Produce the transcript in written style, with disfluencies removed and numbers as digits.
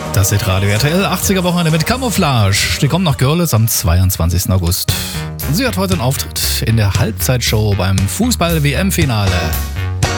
Das ist Radio RTL 80er Wochenende mit Camouflage. Die kommen nach Görlitz am 22. August. Sie hat heute einen Auftritt in der Halbzeitshow beim Fußball-WM-Finale.